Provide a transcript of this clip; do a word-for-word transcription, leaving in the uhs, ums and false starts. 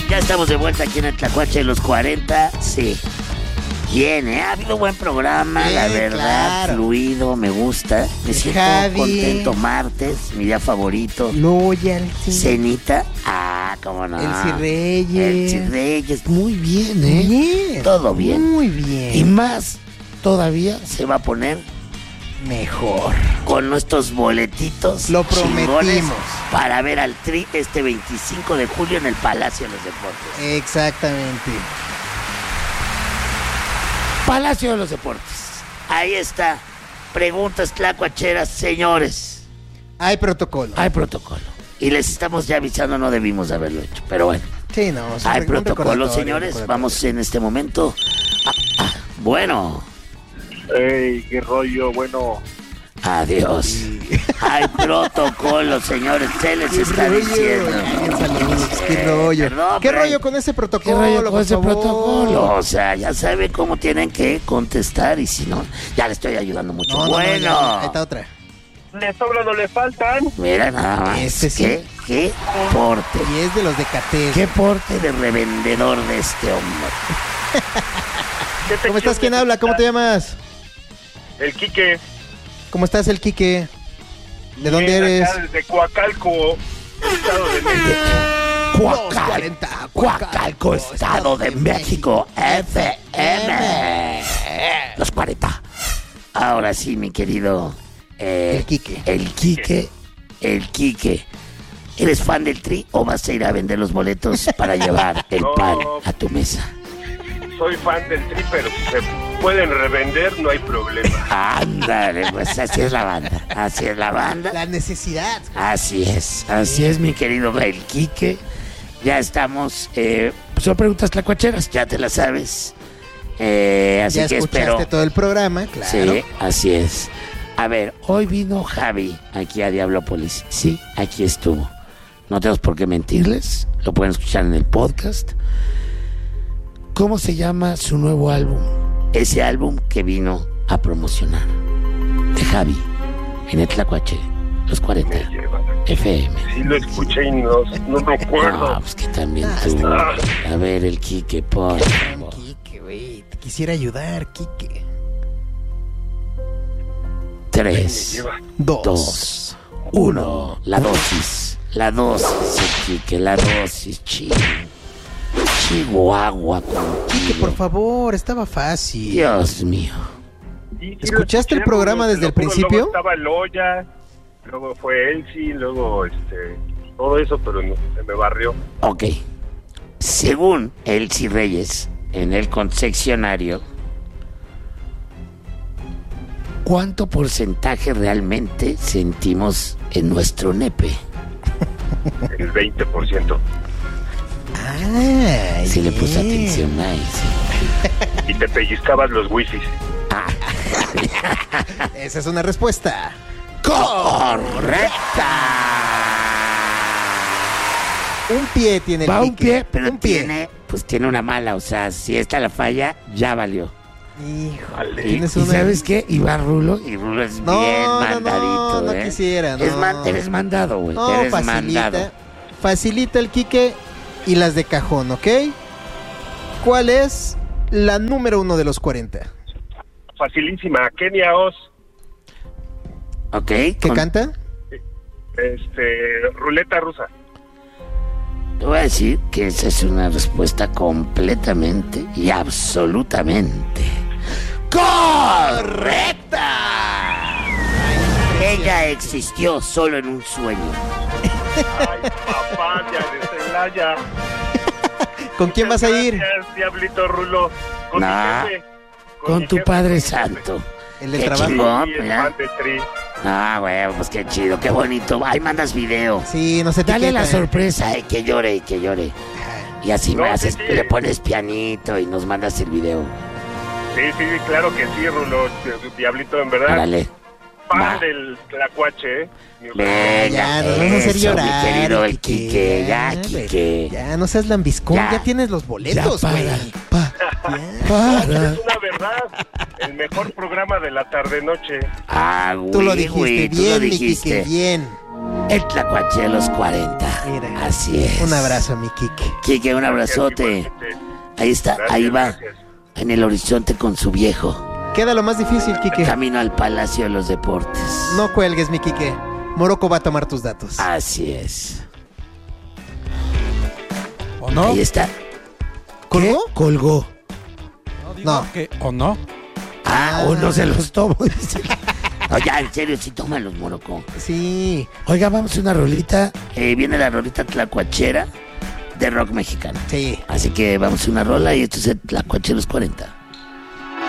Ya estamos de vuelta aquí en el Tlacuache de los cuarenta. Sí. Bien, ¿eh? Ha habido buen programa, sí, la verdad, claro. Fluido, me gusta. Me siento Javi. contento. Martes, mi día favorito. Loyalty. Cenita. Ah, cómo no. Elsie Reyes. Elsie Reyes. Muy bien, ¿eh? Bien. Todo bien. Muy bien. Y más, todavía se va a poner mejor. Con nuestros boletitos. Lo prometimos. Para ver al Tri este veinticinco de julio en el Palacio de los Deportes. Exactamente. Palacio de los Deportes. Ahí está. Preguntas tlacuacheras, señores. Hay protocolo. Hay protocolo. Y les estamos ya avisando, no debimos haberlo hecho. Pero bueno. Sí, no. Hay protocolo, señores. Vamos en este momento. Ah, ah, bueno. Ey, qué rollo, bueno. Adiós. Sí. Hay protocolo, señores. Se les está rollo? diciendo. Saludos, qué rollo. Perdón, ¿Qué rollo con ese protocolo? ¿Qué rollo con ese favor? protocolo? O sea, ya saben cómo tienen que contestar y si no, ya le estoy ayudando mucho. No, bueno. No, no, ya, ahí está otra. Le sobran o le faltan. Mira nada más. Este sí. ¿Qué, qué porte? Y es de los de Catez. ¿Qué porte de revendedor de este hombre? ¿Cómo estás? ¿Quién habla? ¿Cómo te llamas? El Quique. ¿Cómo estás, el Quique? ¿De dónde eres? Acá desde Coacalco, Estado de México. Coacalco, Coacalco, Estado de México, F M. Los cuarenta. Ahora sí, mi querido... Eh, el Quique. El Quique. El Quique. ¿Eres fan del Tri o vas a ir a vender los boletos para llevar el no, pan a tu mesa? Soy fan del Tri, pero si se pueden revender, no hay problema. Ándale, pues así es la banda. Así es la banda. La necesidad. Así es. Así es, mi querido el Quique. Ya estamos. Eh, son preguntas tlacuacheras, ya te las sabes. Eh, así ya que espero. Ya escuchaste todo el programa, claro. Sí, así es. A ver, hoy vino Javi aquí a Diablópolis. Sí, aquí estuvo. No tenemos por qué mentirles. Lo pueden escuchar en el podcast. ¿Cómo se llama su nuevo álbum? Ese álbum que vino a promocionar. De Javi, en el Tlacuache, los cuarenta, F M. Sí lo escuché y no, no me acuerdo. No, pues que también tú. A ver, el Quique, por favor. Quique, güey, te quisiera ayudar, Quique. Tres, dos, dos, uno. La dosis, la dosis, Quique, la dosis, chico. Chihuahua contigo. Quique, por favor, estaba fácil. Dios mío. Sí, sí, ¿escuchaste el programa desde el principio? Luego estaba Loya, luego fue Elsie, luego este, todo eso, pero no, se me barrió. Ok. Según Elsie Reyes, en el concesionario, ¿cuánto porcentaje realmente sentimos en nuestro nepe? El veinte por ciento. Ah, sí, le puse atención ahí, sí. Y te pellizcabas los wifis. Ah. Esa es una respuesta correcta. Un pie tiene el Va Quique. un pie, pero un pie. tiene, pues tiene una mala, o sea, si esta la falla, ya valió. Híjole. Y, ¿Tienes y una... ¿sabes qué? Y va Rulo, y Rulo es no, bien no, mandadito, no, ¿eh? No quisiera, no. Es man, eres mandado, güey, no, eres facilita, mandado. Facilita el Quique y las de cajón, ¿ok? ¿Cuál es la número uno de los cuarenta? Facilísima, Kenia Oz. Ok. ¿Qué con... canta? Este, Ruleta Rusa. Te voy a decir que esa es una respuesta completamente y absolutamente correcta. Ella existió solo en un sueño. Ay, papá, ya de Celaya. ¿Con quién vas a ir? Gracias, Diablito Rulo. Con nah, mi jefe. Con, con tu jefe, Padre Santo. El del qué trabajo. Chingón, sí, ¿verdad? fan de Tri. Ah, güey, pues qué chido, qué bonito. Ahí mandas video. Sí, no se te Dale la sorpresa, eh, que llore y que llore. Y así no, me haces, sí, sí. Le pones pianito y nos mandas el video. Sí, sí, claro que sí, Rulo. Diablito, en verdad. Árale. Fan Va. del Tlacuache, ¿eh? Venga, ya, no vamos a hacer llorar, mi querido el Quique, Quique, ya, ya, Quique. Ya, no seas lambiscón, ya, ya tienes los boletos, güey. Pa, para. Es una verdad, el mejor programa de la tarde-noche. Ah, güey, tú lo dijiste güey, bien, tú lo mi dijiste. Quique, bien. El Tlacuache de los cuarenta. Mira. Así es. Un abrazo, mi Quique. Quique, un abrazote. Ahí está, Gracias, ahí va. gracias. En el horizonte con su viejo. Queda lo más difícil, Quique. Camino al Palacio de los Deportes. No cuelgues, mi Quique. Morocco va a tomar tus datos. Así es. ¿O no? Ahí está. ¿Colgó? ¿Qué? Colgó. No, digo No. que, ¿o no? Ah, o no se los tomo. dice. No, ya, en serio, sí, tómalos, Morocco. Sí. Oiga, vamos a una rolita. Eh, viene la rolita tlacuachera de rock mexicano. Sí. Así que vamos a una rola y esto es el Tlacuache de los cuarenta.